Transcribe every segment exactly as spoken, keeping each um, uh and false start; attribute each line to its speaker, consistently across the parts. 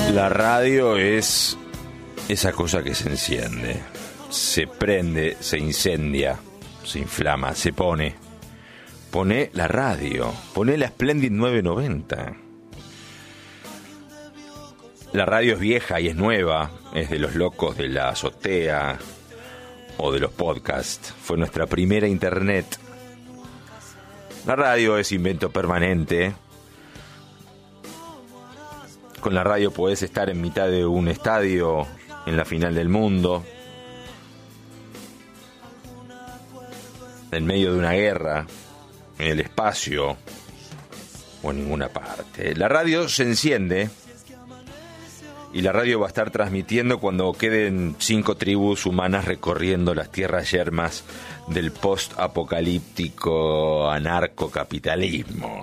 Speaker 1: La radio es esa cosa que se enciende, se prende, se incendia, se inflama, se pone. Pone la radio, pone la Splendid nueve noventa. La radio es vieja y es nueva, es de los locos de la azotea o de los podcasts. Fue nuestra primera internet. La radio es invento permanente. Con la radio podés estar en mitad de un estadio en la final del mundo, en medio de una guerra, en el espacio o en ninguna parte. La radio se enciende y la radio va a estar transmitiendo cuando queden cinco tribus humanas recorriendo las tierras yermas del post-apocalíptico anarcocapitalismo.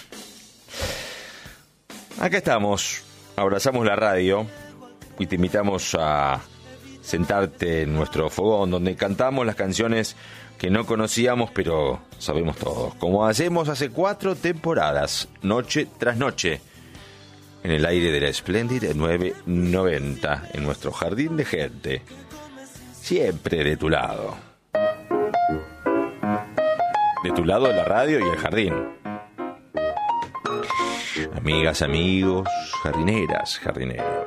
Speaker 1: Acá estamos, abrazamos la radio y te invitamos a sentarte en nuestro fogón donde cantamos las canciones que no conocíamos pero sabemos todos, como hacemos hace cuatro temporadas, noche tras noche, en el aire de la Splendid nueve noventa, en nuestro jardín de gente, siempre de tu lado. De tu lado la radio y el jardín. Amigas, amigos, jardineras, jardineros,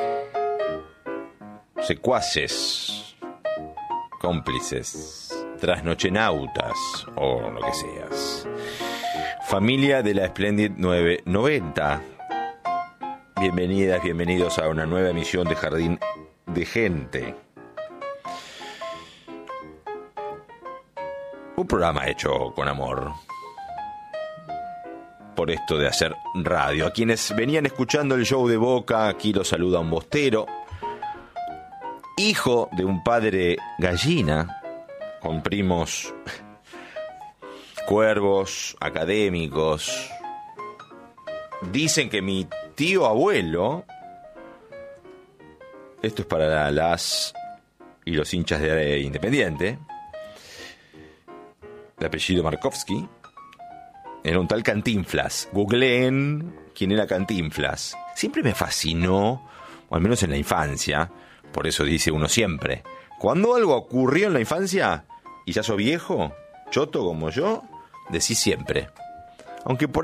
Speaker 1: secuaces, cómplices, trasnochenautas o lo que seas. Familia de la Splendid nueve noventa. Bienvenidas, bienvenidos a una nueva emisión de Jardín de Gente. Un programa hecho con amor. Por esto de hacer radio. A quienes venían escuchando el show de Boca, aquí los saluda un bostero, hijo de un padre gallina, con primos cuervos, académicos. Dicen que mi tío abuelo, esto es para las y los hinchas de Independiente, de apellido Markovsky, era un tal Cantinflas. Googleen quién era Cantinflas. Siempre me fascinó, o al menos en la infancia, por eso dice uno siempre, cuando algo ocurrió en la infancia y ya sos viejo, choto como yo, decís siempre. Aunque por